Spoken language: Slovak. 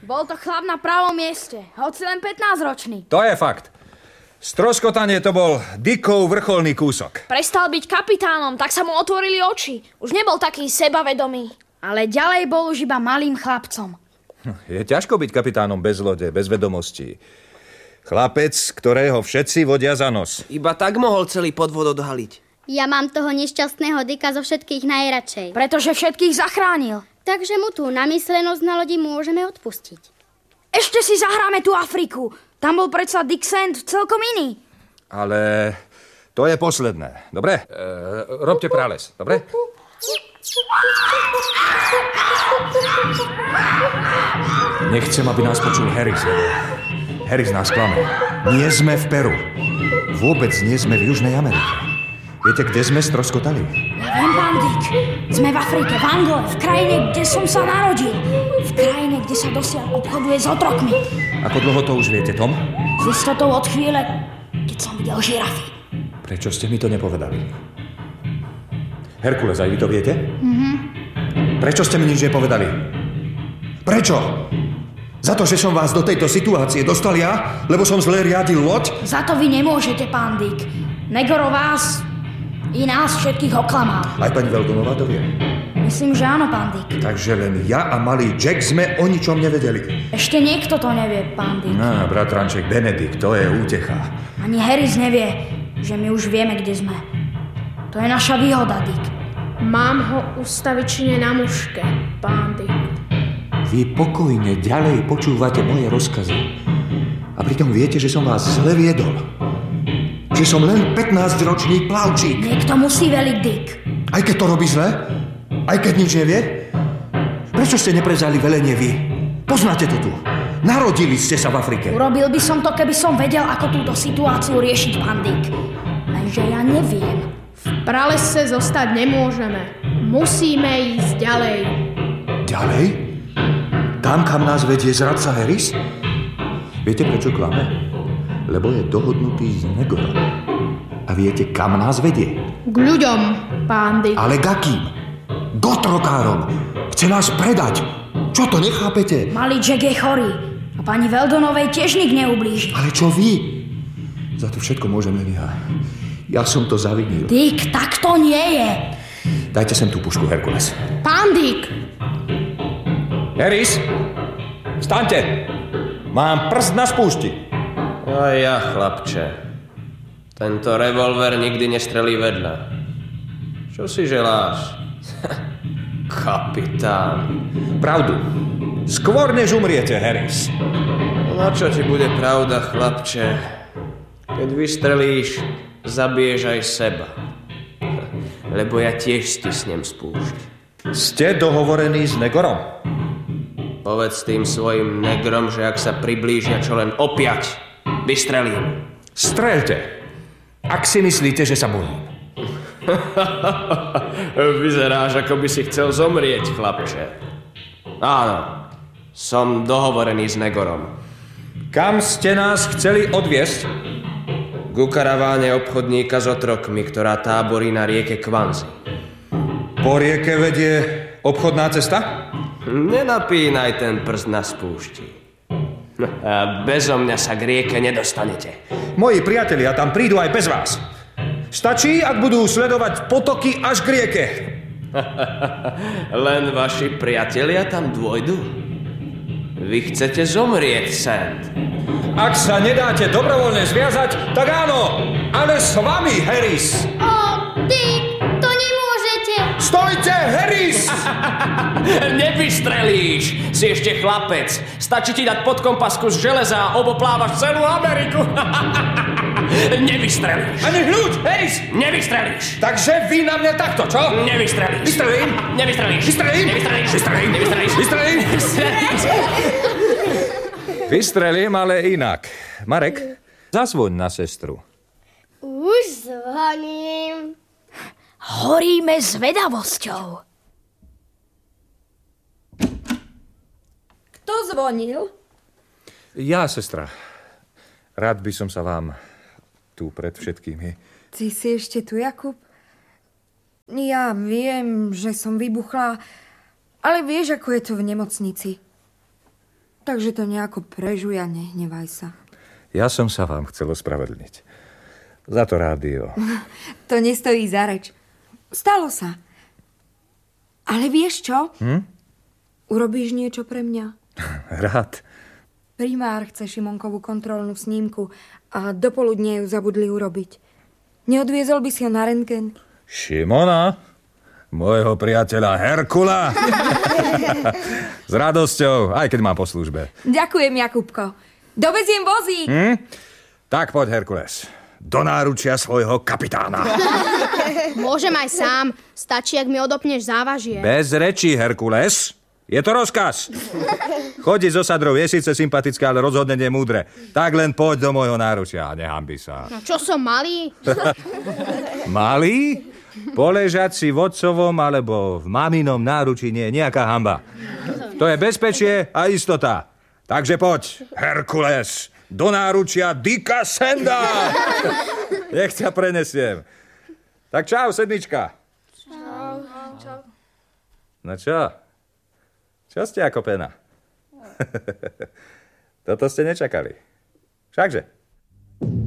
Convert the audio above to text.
Bol to chlap na pravom mieste, hoci len 15-ročný. To je fakt. Stroskotanie to bol Dickov vrcholný kúsok. Prestal byť kapitánom, tak sa mu otvorili oči. Už nebol taký sebavedomý. Ale ďalej bol už iba malým chlapcom. Je ťažko byť kapitánom bez lode, bez vedomostí. Chlapec, ktorého všetci vodia za nos. Iba tak mohol celý podvod odhaliť. Ja mám toho nešťastného Dicka zo všetkých najradšej. Pretože všetkých zachránil. Takže mu tú namyslenosť na lodi môžeme odpustiť. Ešte si zahráme tú Afriku. Tam bol predsa Dick Sand celkom iný. Ale to je posledné. Dobre? Robte prales, dobre? Nechcem, aby nás počul Harris. Harris nás klame. Nie sme v Peru. Vôbec nie sme v Južnej Amerike. Viete, kde sme stroskotali? Neviem, pán Dick. Sme v Afrike, v Angole, v krajine, kde som sa narodil. V krajine, kde sa dosiaľ obchoduje s otrokmi. Ako dlho to už viete, Tom? S istotou od chvíle, keď som videl žirafy. Prečo ste mi to nepovedali? Herkules, aj vy to viete? Prečo ste mi nič nepovedali? Prečo? Za to, že som vás do tejto situácie dostal ja, lebo som zle riadil loď? Za to vy nemôžete, pán Dick. Negoro vás i nás všetkých oklamal. Aj pani Veldonová to vie. Myslím, že áno, pán Dick. Takže len ja a malý Jack sme o ničom nevedeli. Ešte niekto to nevie, pán Dick. No, bratranček Benedikt, to je útecha. Ani Harris nevie, že my už vieme, kde sme. To je naša výhoda, Dick. Mám ho ustavične na muške, pán Dick. Vy pokojne ďalej počúvate moje rozkazy. A pritom viete, že som vás zle viedol. Že som len 15-ročný plavčík. Niekto musí veliť, Dick. Aj keď to robí zle? Aj keď nič nevie? Prečo ste neprevzali velenie vy? Poznáte to tu. Narodili ste sa v Afrike. Urobil by som to, keby som vedel, ako túto situáciu riešiť, pán Dick. Lenže ja neviem. V pralese zostať nemôžeme. Musíme ísť ďalej. Ďalej? Tam, kam nás vedie zradca Harris? Viete, prečo klame? Lebo je dohodnutý s Negorom. A viete, kam nás vedie? K ľuďom, pán Dick. Ale k akým? K otrokárom. Chce nás predať. Čo to, nechápete? Malý Jack je chorý. A pani Veldonovej tiež nik neublíži. Ale čo vy? Za to všetko môžem len ja. Ja som to zavinil. Dick, tak to nie je. Dajte sem tú pušku, Herkules. Pán Dick! Harris, vstaňte. Mám prst na spúšti. A ja, chlapče. Tento revolver nikdy nestrelí vedľa. Čo si želáš? Kapitán. Pravdu. Skôr než umriete, Harris. Na čo ti bude pravda, chlapče? Keď vystrelíš, zabiješ aj seba. Lebo ja tiež stisnem spúšť. Ste dohovorení s Negorom? Povedz tým svojim negrom, že ak sa priblížia čo len opiať, vystrelím. Streľte. Ak si myslíte, že sa bojím. Vyzeráš, ako by si chcel zomrieť, chlapče. Áno, som dohovorený s Negorom. Kam ste nás chceli odviesť? Ku karaváne obchodníka s otrokmi, ktorá táborí na rieke Kwanzi. Po rieke vedie obchodná cesta? Nenapínaj ten prst na spúšti. A bezo mňa sa k rieke nedostanete. Moji priatelia tam prídu aj bez vás. Stačí, ak budú sledovať potoky až k rieke. Len vaši priatelia tam dôjdu? Vy chcete zomrieť, Sand. Ak sa nedáte dobrovoľne zviazať, tak áno, ale s vami, Harris. Dick, to nemôžete. Stojte, Harris! Nevystrelíš, si ešte chlapec. Stačí ti dať pod kompasku z železa a oboplávaš celú Ameriku. Nevystrelíš. Ani hľuď, Harris! Nevystrelíš. Takže vy na mňa takto, čo? Nevystrelíš. Vystrelím? Nevystrelíš. Vystrelím? Nevystrelíš. Vystrelím? Nevystrelíš. Vystrelím? Vystrelím, ale inak. Marek, zazvoň na sestru. Už zvoním. Horíme zvedavosťou. Kto zvonil? Ja, sestra. Rád by som sa vám tu pred všetkými. Ty si ešte tu, Jakub? Ja viem, že som vybuchla, ale vieš, ako je to v nemocnici. Takže to nejako prežuj a nehnevaj sa. Ja som sa vám chcel ospravedlniť. Za to rádio. To nestojí za reč. Stalo sa. Ale vieš čo? Urobíš niečo pre mňa? Rád. Primár chce Šimonkovú kontrolnú snímku a dopoludne ju zabudli urobiť. Neodviezol by si ho na rentgen? Šimona? Môjho priateľa Herkula? S radosťou, aj keď mám po službe. Ďakujem, Jakubko. Doveziem vozík. Tak poď, Herkules. Do náručia svojho kapitána. Môžem aj sám. Stačí, ak mi odopneš závažie. Bez rečí, Herkules. Je to rozkaz. Chodiť zo sadrov je síce sympatické, ale rozhodne nemúdre. Tak len poď do môjho náručia a nehanbi sa. No čo som malý? Malý? Poležať si v otcovom alebo v maminom náručí nie je nejaká hanba. To je bezpečie a istota. Takže poď, Herkules, do náručia Dicka Sanda. Nech ťa prenesiem. Tak čau, sedmička. Čau. No čo? Čo ste ako pena? Toto ste nečakali. Všakže?